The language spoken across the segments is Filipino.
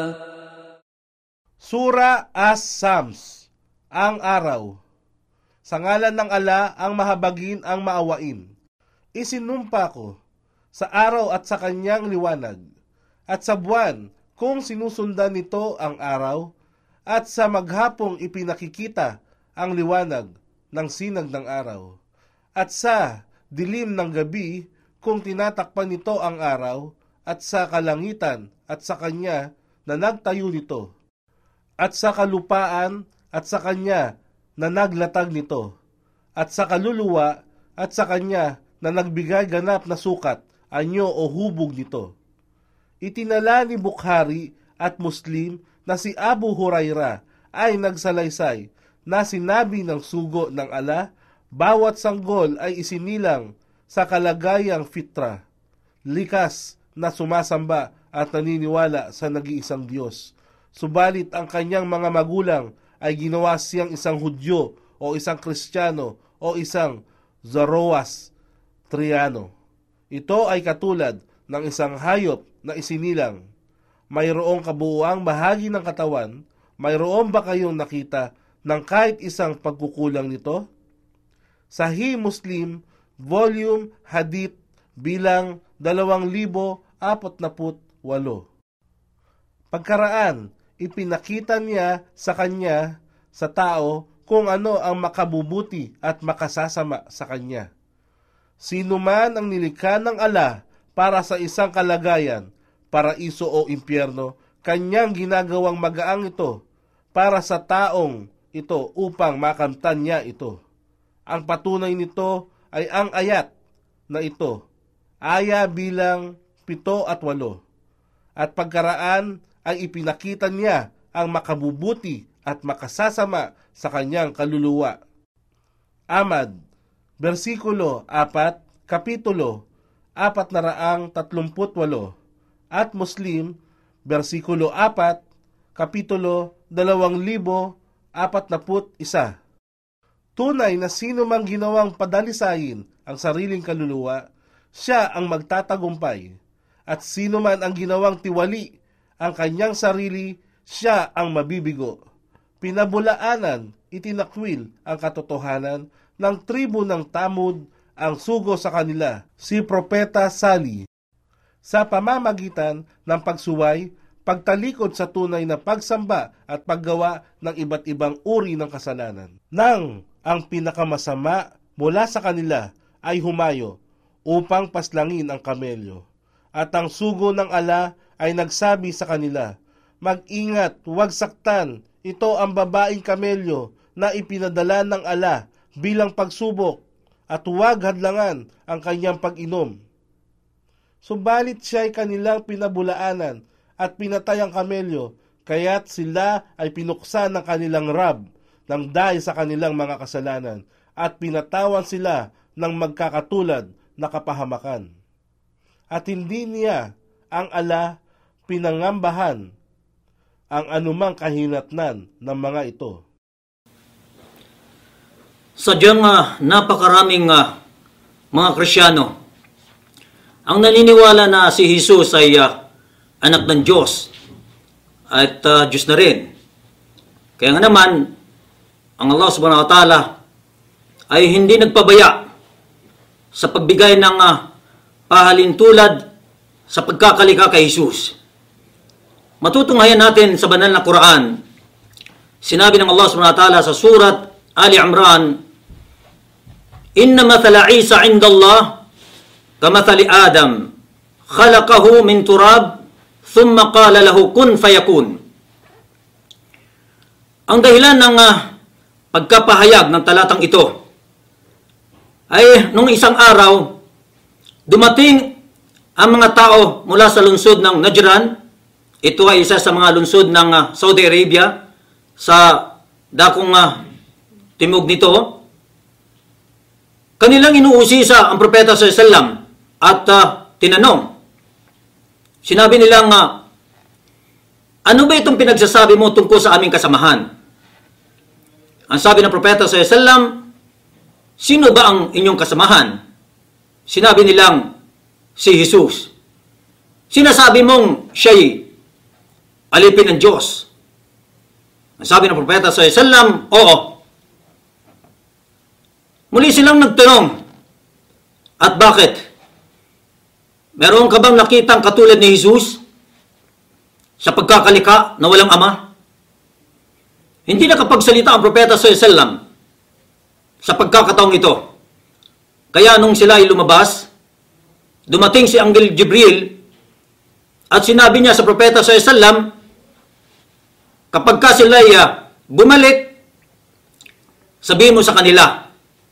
Sura As-Sams, ang araw. Sa ngalan ng Ala, ang mahabagin, ang maawain. Isinumpa ko sa araw at sa kanyang liwanag, at sa buwan kung sinusundan nito ang araw, at sa maghapong ipinakikita ang liwanag ng sinag ng araw, at sa dilim ng gabi kung tinatakpan nito ang araw, at sa kalangitan at sa kanya na nagtayo nito, at sa kalupaan at sa kanya na naglatag nito, at sa kaluluwa at sa kanya na nagbigay ganap na sukat, anyo o hubog nito. Itinala ni Bukhari at Muslim na si Abu Huraira ay nagsalaysay na sinabi ng sugo ng Ala, bawat sanggol ay isinilang sa kalagayang fitra, likas na sumasamba at naniniwala sa nag-iisang Diyos. Subalit ang kanyang mga magulang ay ginawa siyang isang Hudyo o isang Kristiyano o isang Zoroastriano. Ito ay katulad ng isang hayop na isinilang. Mayroong kabuuang bahagi ng katawan, mayroon ba kayong nakita ng kahit isang pagkukulang nito? Sahih Muslim, Volume Hadith bilang 2048. Pagkaraan, ipinakita niya sa kanya, sa tao, kung ano ang makabubuti at makasasama sa kanya. Sino man ang nilikha ng Ala para sa isang kalagayan, paraiso o impyerno, kanyang ginagawang magaang ito para sa taong ito upang makamtan niya ito. Ang patunay nito ay ang ayat na ito, aya bilang 7 at 8. At pagkaraan ay ipinakita niya ang makabubuti at makasasama sa kanyang kaluluwa. Ahmad, versikulo 4, kapitulo 438, at Muslim, versikulo 4, kapitulo 2041. Tunay na sino mang ginawang padalisayin ang sariling kaluluwa, siya ang magtatagumpay. At sino man ang ginawang tiwali ang kanyang sarili, siya ang mabibigo. Pinabulaanan, itinakwil ang katotohanan ng tribo ng Tamud, ang sugo sa kanila, si Propeta Sali. Sa pamamagitan ng pagsuway, pagtalikod sa tunay na pagsamba at paggawa ng iba't ibang uri ng kasalanan. Nang ang pinakamasama mula sa kanila ay humayo upang paslangin ang kamelyo. At ang sugo ng Ala ay nagsabi sa kanila, mag-ingat, huwag saktan, ito ang babaeng kamelyo na ipinadala ng Ala bilang pagsubok, at huwag hadlangan ang kanyang pag-inom. Subalit siya ay kanilang pinabulaanan at pinatay ang kamelyo, kaya't sila ay pinuksan ng kanilang Rab ng dahil sa kanilang mga kasalanan, at pinatawan sila ng magkakatulad na kapahamakan. At hindi niya ang Ala pinangambahan ang anumang kahinatnan ng mga ito. Sadyang napakaraming mga Kristyano ang naniniwala na si Jesus ay anak ng Diyos at Diyos na rin. Kaya nga naman, ang Allah subhanahu wa ta'ala ay hindi nagpabaya sa pagbigay ng pahalintulad sa pagkakalikha kay Jesus. Matutunghayan natin sa banal na Quran, sinabi ng Allah subhanahu wa ta'ala sa surat Ali Imran, inna mathala Isa inda Allah kamathali Adam, khalaqahu min turab, thumma qala lahu kun fayakun. Ang dahilan ng pagkapahayag ng talatang ito ay nung isang araw, dumating ang mga tao mula sa lungsod ng Najran. Ito ay isa sa mga lungsod ng Saudi Arabia sa dakong timog nito. Kanilang inuusisa ang propeta sallallahu alaihi wasallam at tinanong. Sinabi nilang, ano ba itong pinagsasabi mo tungkol sa aming kasamahan? Ang sabi ng propeta sallallahu alaihi wasallam, sino ba ang inyong kasamahan? Sinabi nilang, si Jesus. Sinasabi mong siya'y alipin ng Diyos? Sabi ng propeta sallallahu alaihi wasallam, oo. Muli silang nagtanong, at bakit? Meron ka bang nakitang katulad ni Jesus sa pagkakalika na walang ama? Hindi nakapagsalita ang propeta sallallahu alaihi wasallam sa pagkakataong ito. Kaya nung sila ay lumabas, dumating si Anghel Jibril at sinabi niya sa propeta sallallahu alaihi wasallam, kapag ka sila ay bumalik, sabihin mo sa kanila,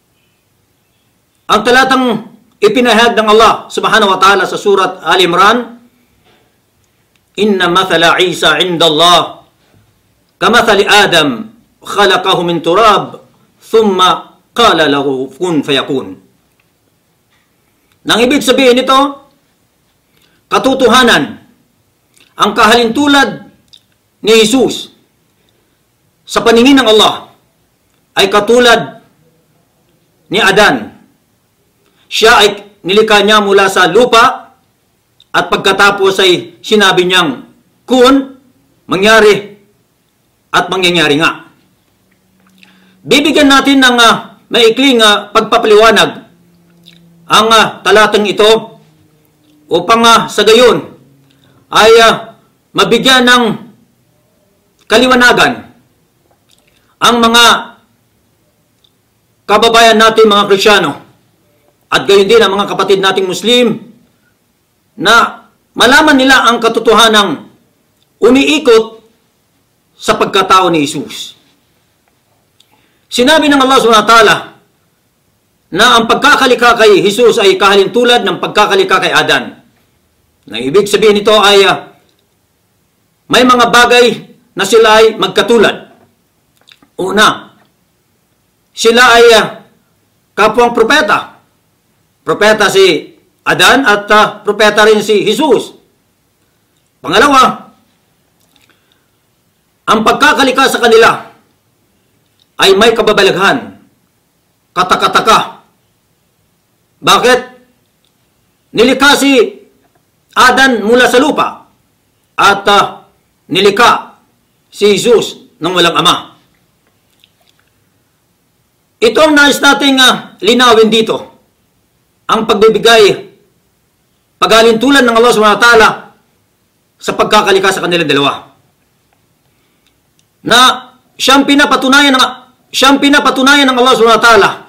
ang talatang ipinahayag ng Allah subhanahu wa ta'ala sa surat Al-Imran, inna mathala Isa inda Allah kamathali Adam khalaqahu min turab thumma qala lahu kun fayakun. Nang ibig sabihin nito, katotohanan, ang kahalintulad ni Jesus sa paningin ng Allah ay katulad ni Adan. Siya ay nilikha niya mula sa lupa at pagkatapos ay sinabi niyang kun, mangyari at mangyayari nga. Bibigyan natin ng maikling pagpapaliwanag ang talatang ito upang sa gayon ay mabigyan ng kaliwanagan ang mga kababayan natin mga Kristiyano at gayon din ang mga kapatid nating Muslim na malaman nila ang katotohanang umiikot sa pagkatao ni Jesus. Sinabi ng Allah subhanahu wa ta'ala na ang pagkakalika kay Jesus ay kahalintulad ng pagkakalika kay Adan. Na ibig sabihin nito ay may mga bagay na sila ay magkatulad. Una, sila ay kapwang propeta. Propeta si Adan at propeta rin si Jesus. Pangalawa, ang pagkakalika sa kanila ay may kababalaghan, katakataka. Bakit? Nilikha si Adan mula sa lupa at nilikha si Jesus ng walang ama. Ito ang nais nating linawin dito. Ang pagbibigay, paghalintulan ng Allah subhanahu wa ta'ala sa pagkakalika sa kanilang dalawa. Na siyang pinapatunayan ng Allah subhanahu wa ta'ala